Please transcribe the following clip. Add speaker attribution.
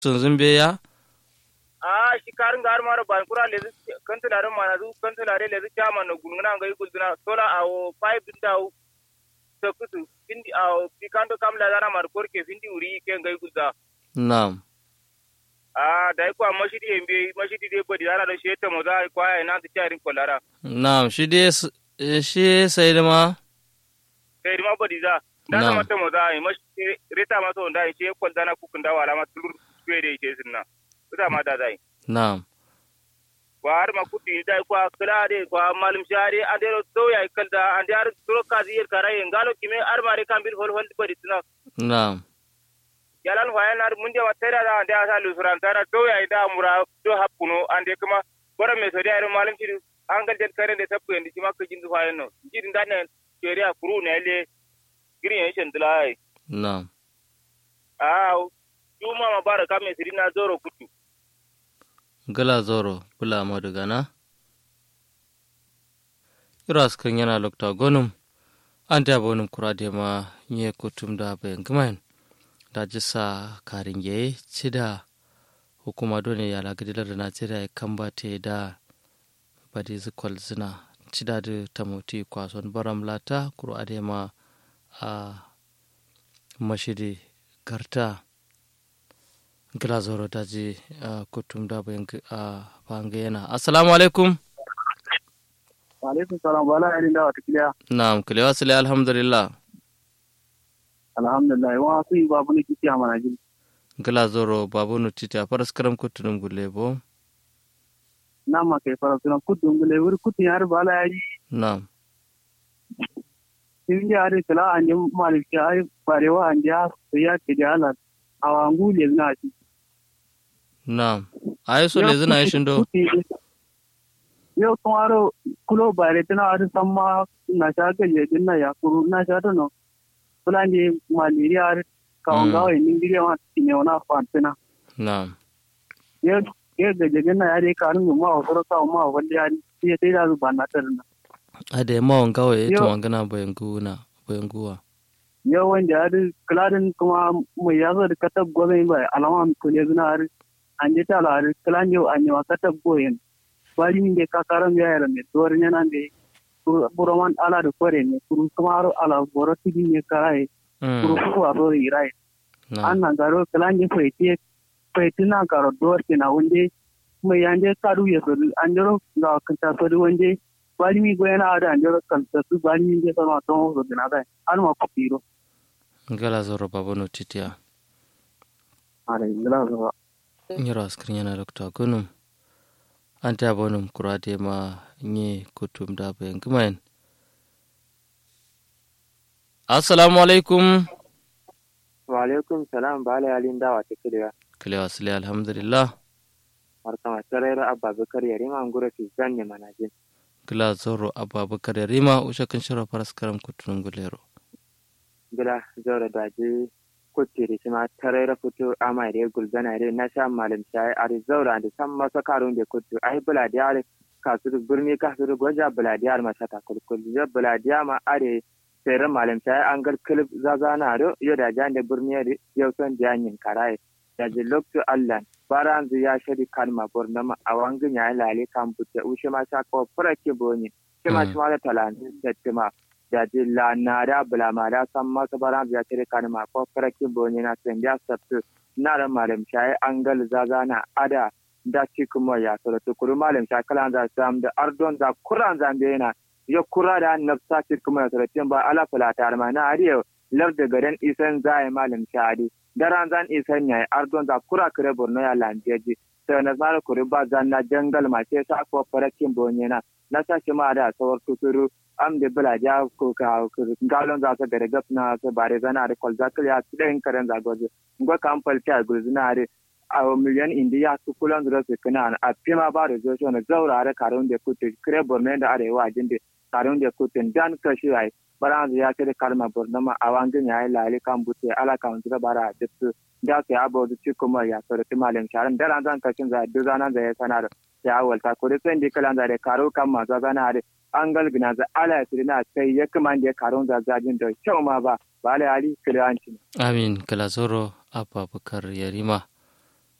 Speaker 1: sun be ya
Speaker 2: shi karin gar maro ban kura le kantilare mana du kantilare le chama no gungna ngai gulzuna sola awo pipe dindaw sokutu bindi awo pikando kamla dana mar korke bindi uri ke ngai gulza
Speaker 1: na'am
Speaker 2: dai kwa mashidi de bodi dana da sheta mo da kwa ina ta tarin kollara
Speaker 1: na'am shi sai da ma
Speaker 2: bodi za da mata mo da mashidi rita ma so da shi kol dana kukun da wala ma tulur kwede ke sinna ita ma da zai
Speaker 1: na'am
Speaker 2: war ma kuti dai kwa klade kwa malum shari andero to ya kalda andar turo kazir karai ngalo kime armare kambir hol bodi tuna
Speaker 1: na'am
Speaker 2: yalan wayanar munde watera da ande asa lusuran tara to ya ida mura to hapkuno ande kuma bora me sodi ayro malum ci angal den kare de tappu endi ci makko jindu wayno jidi danne teria kuru ne le green shen dilai
Speaker 1: na'am
Speaker 2: tuma ma bara kame sirina zoro kutu
Speaker 1: gala zoro bula madu gana iras kan yana lokta gonum an da bonum kurade ma nye kutum da bayan gamain da jisa karin yayi cida hukuma dole ya lagadilar da Najeriya kan bate da bade zikwal zina cida da tamoti kwason baram lata kurade ma a mashidi garta gila zoro daji kutum da bayan bangayana. Assalamu alaikum.
Speaker 3: Wa alaikum salam wala irin da wata kiliya.
Speaker 1: Na'am kiliya sile alhamdulillah.
Speaker 3: Alhamdulillah wa su babu ne kiti amana jin.
Speaker 1: Gila zoro babu no titi a faras karam kutunum gulebo.
Speaker 3: Na ma kai faras karam kutunum gulebo kutun yar bala yayi.
Speaker 1: Na'am.
Speaker 3: Inda are kala an yi maliki ai barewa an ja ya ke da Allah awangu le na shi.
Speaker 1: Na'am. Ai so le zina shin do.
Speaker 3: Yo tomaro kulo bare tana ar samma na sha ga je dinna ya kuru na sha to no. Fulani malaria ar kaunga wa ningiria wa tineona fatena.
Speaker 1: Na'am.
Speaker 3: Yo ga je dinna ya re kanun ma oforo ka ma wanda ya ti sai da banna tarna.
Speaker 1: Ade ma wanga wa to wangana bayanguwa.
Speaker 3: Yo wanda ar kladin kuma mai yazo da katab gobe ba alama ko le zuna ar anje ta lar klan yo anje wa katab goyen. Bari min de kakaram ya yara me dornya nan de buraman ala da kore ne kuru kamaro ala boro tigi ne karai kuru ko aro irai anna garo kalanje faitina garo dorti na wonde mai yande kadu ya so anjoro ga kanta so wonde bari mi goyana ada anjoro kanta su bari mi de sama to so dina dai alma ko piro
Speaker 1: gala zoro babono titia
Speaker 3: are gala zoro
Speaker 1: nyoro skrinya dokta gunum ante abonum kurade ma nye kutum da bayan gumain. Assalamu alaikum.
Speaker 4: Wa alaikum salam bala alin dawa ta kirewa.
Speaker 1: Kilewa sile alhamdulillah.
Speaker 4: Markama sarayar Abubakar Yarima ngura fi zanne manajin.
Speaker 1: Gila zoro Abubakar Yarima usha kan shara faras karam kutunun gulero.
Speaker 4: Gila zoro daji kuttiri sima tarayra futu amare gulzana re na sha malam sai ari zaura da san masa karun da kuttu ai buladiyar kasuru burmi kasuru goja buladiyar masa ta kulkul ya buladiya ma are sayar malam sai an gar klib zazana ro yo da jan da burmi yau son janyin karai da jiloktu Allah baran ya shari kalma bornama awangin ya lale kan butte ushe ma sha ko farake boni kima shi ma da talantin settima da dilla na da bulama da san masa baran ya tare kan ma ko farake boni na sen ya sabtu na da malam shayi angal zazana ada da ci kuma ya sura to kuru malam shayi kalan za sam da ardon za kuran zambe yana ya kura da nafsa ci kuma ya sura tin ba ala fulata ma na ariyo lar da garan isan zai malam shayi daran zan isan yayi ardon za kura kare borno ya lanjeji sai na zara kuri ba zan na jangal ma sai sa ko farake boni na sa shi ma da sawar tuturu am de bala ja ko ka galon za ta gare gafna ta bare zana da kol zakal ya tsayin karen zagoje ngo kampal ta gulzina re a million india su kulan da su kana a pima ba da jo na zaura da karun da kutu kre borne da arewa jinde karun da kutu dan kashi ai baran ya ta da kalma bornama a wangin yayi lali kan bute ala kan da bara da sai abo da ci kuma ya sore timalin sharan daran zan kashin za duzana da ya sanar ya walta ko da sai ndi kalan da karo kan ma zana da an galgina za ala sirina sai ya kuma da karon zazajin da kyau ma ba la ali kiranci
Speaker 1: amin kala zoro Abubakar Yarima